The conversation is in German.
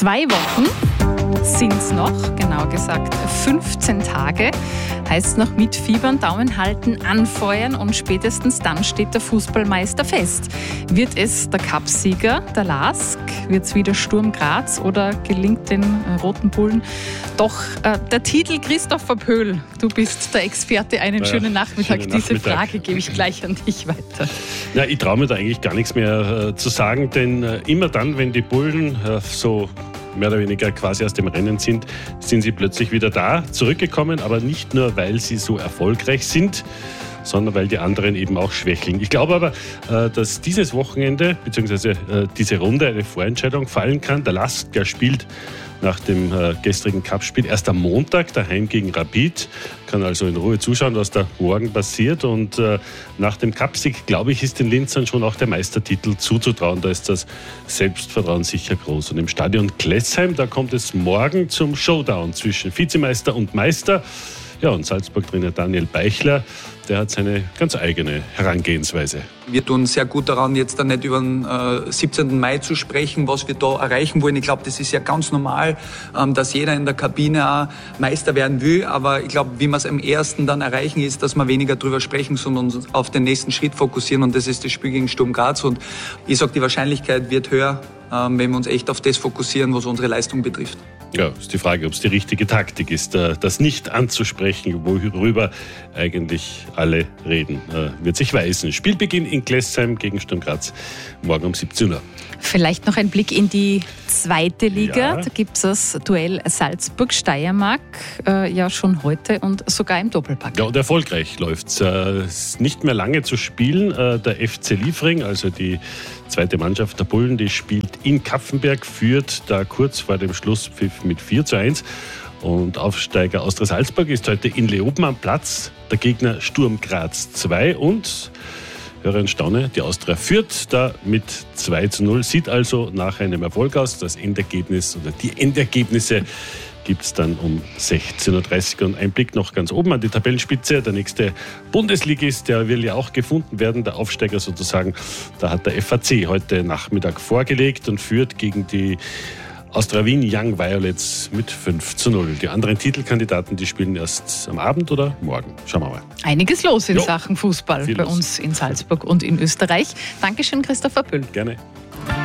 2 Wochen sind es noch, genauer gesagt 15 Tage. Heißt noch mitfiebern, Daumen halten, anfeuern und spätestens dann steht der Fußballmeister fest. Wird es der Cupsieger, der LASK? Wird es wieder Sturm Graz oder gelingt den Roten Bullen doch der Titel? Christopher Pöhl, du bist der Experte. Einen schönen Nachmittag. Diese Frage gebe ich gleich an dich weiter. Ja, ich traue mir da eigentlich gar nichts mehr zu sagen, denn immer dann, wenn die Bullen so mehr oder weniger quasi aus dem Rennen sind sie plötzlich wieder da, zurückgekommen, aber nicht nur, weil sie so erfolgreich sind, sondern weil die anderen eben auch schwächeln. Ich glaube aber, dass dieses Wochenende bzw. diese Runde eine Vorentscheidung fallen kann. Der LASK, der spielt nach dem gestrigen Cup-Spiel erst am Montag daheim gegen Rapid. Kann also in Ruhe zuschauen, was da morgen passiert. Und nach dem Cup-Sieg, glaube ich, ist den Linzern schon auch der Meistertitel zuzutrauen. Da ist das Selbstvertrauen sicher groß. Und im Stadion Klessheim, da kommt es morgen zum Showdown zwischen Vizemeister und Meister. Ja, und Salzburg-Trainer Daniel Beichler, der hat seine ganz eigene Herangehensweise. Wir tun sehr gut daran, jetzt dann nicht über den 17. Mai zu sprechen, was wir da erreichen wollen. Ich glaube, das ist ja ganz normal, dass jeder in der Kabine auch Meister werden will. Aber ich glaube, wie wir es am ersten dann erreichen, ist, dass wir weniger drüber sprechen, sondern uns auf den nächsten Schritt fokussieren. Und das ist das Spiel gegen Sturm Graz. Und ich sage, die Wahrscheinlichkeit wird höher, wenn wir uns echt auf das fokussieren, was unsere Leistung betrifft. Ja, ist die Frage, ob es die richtige Taktik ist, das nicht anzusprechen, worüber eigentlich alle reden. Wird sich weisen. Spielbeginn in Klessheim gegen Sturm Graz, morgen um 17 Uhr. Vielleicht noch ein Blick in die zweite Liga. Ja. Da gibt es das Duell Salzburg-Steiermark ja schon heute und sogar im Doppelpack. Ja, und erfolgreich läuft es. Ist nicht mehr lange zu spielen. Der FC Liefering, also die zweite Mannschaft der Bullen, die spielt in Kapfenberg, führt da kurz vor dem Schlusspfiff mit 4:1. Und Aufsteiger Austria Salzburg ist heute in Leoben am Platz. Der Gegner Sturm Graz 2 und höre und staune, die Austria führt da mit 2:0. Sieht also nach einem Erfolg aus. Das Endergebnis oder die Endergebnisse gibt es dann um 16:30 Uhr. Und ein Blick noch ganz oben an die Tabellenspitze. Der nächste Bundesligist, der will ja auch gefunden werden, der Aufsteiger sozusagen. Da hat der FAC heute Nachmittag vorgelegt und führt gegen die Austria Wien Young Violets mit 5:0. Die anderen Titelkandidaten, die spielen erst am Abend oder morgen. Schauen wir mal. Einiges los in Sachen Fußball bei uns in Salzburg und in Österreich. Dankeschön, Christopher Pöhl. Gerne.